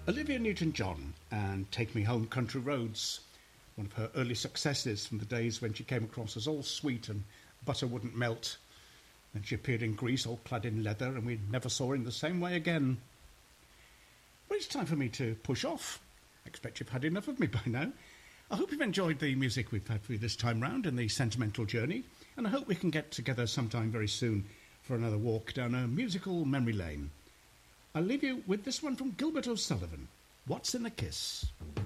Olivia Newton-John and Take Me Home Country Roads, one of her early successes from the days when she came across as all sweet and butter wouldn't melt. Then she appeared in Greece all clad in leather and we never saw her in the same way again. Well, it's time for me to push off. I expect you've had enough of me by now. I hope you've enjoyed the music we've had for you this time round and the sentimental journey, and I hope we can get together sometime very soon for another walk down a musical memory lane. I'll leave you with this one from Gilbert O'Sullivan, What's in a Kiss?